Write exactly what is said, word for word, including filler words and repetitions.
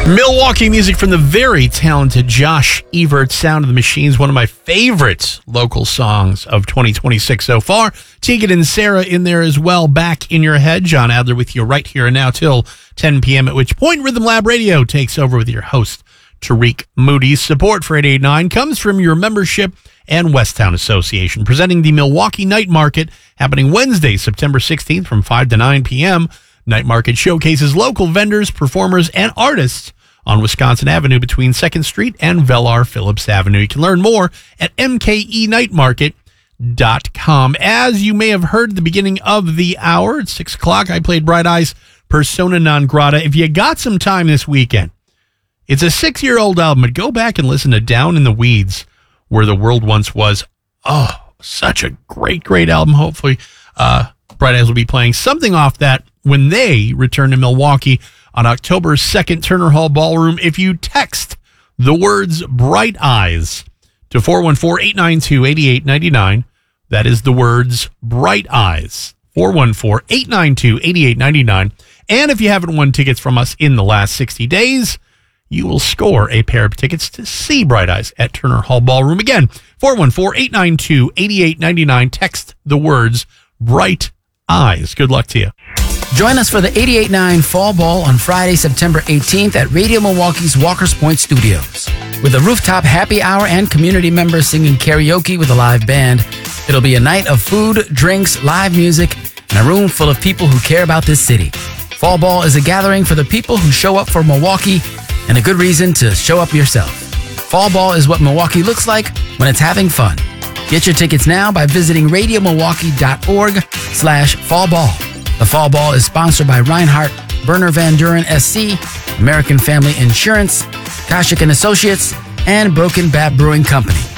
Milwaukee music from the very talented Josh Evert, Sound of the Machines, one of my favorite local songs of twenty twenty-six so far. Tegan and Sarah in there as well, Back in Your Head. John Adler with you right here and now till ten p.m., at which point Rhythm Lab Radio takes over with your host, Tariq Moody. Support for eight eighty-nine comes from your membership and Westtown Association, presenting the Milwaukee Night Market, happening Wednesday, September sixteenth from five to nine p.m. Night Market showcases local vendors, performers, and artists on Wisconsin Avenue between second Street and Velar Phillips Avenue. You can learn more at m k e night market dot com. As you may have heard at the beginning of the hour, at six o'clock, I played Bright Eyes' Persona Non Grata. If you got some time this weekend, it's a six-year-old album, but go back and listen to Down in the Weeds, Where the World Once Was. Oh, such a great, great album. Hopefully, uh, Bright Eyes will be playing something off that when they return to Milwaukee on October second, Turner Hall Ballroom. If you text the words Bright Eyes to four one four, eight nine two, eight eight nine nine, that is the words Bright Eyes, four one four, eight nine two, eight eight nine nine. And if you haven't won tickets from us in the last sixty days, you will score a pair of tickets to see Bright Eyes at Turner Hall Ballroom. Again, four one four, eight nine two, eight eight nine nine. Text the words Bright Eyes. Good luck to you. Join us for the eighty-eight point nine Fall Ball on Friday, September eighteenth at Radio Milwaukee's Walker's Point Studios. With a rooftop happy hour and community members singing karaoke with a live band, it'll be a night of food, drinks, live music, and a room full of people who care about this city. Fall Ball is a gathering for the people who show up for Milwaukee and a good reason to show up yourself. Fall Ball is what Milwaukee looks like when it's having fun. Get your tickets now by visiting radio milwaukee dot org slash fall ball. The Fall Ball is sponsored by Reinhardt, Berner Van Duren S C, American Family Insurance, Koshik and Associates, and Broken Bat Brewing Company.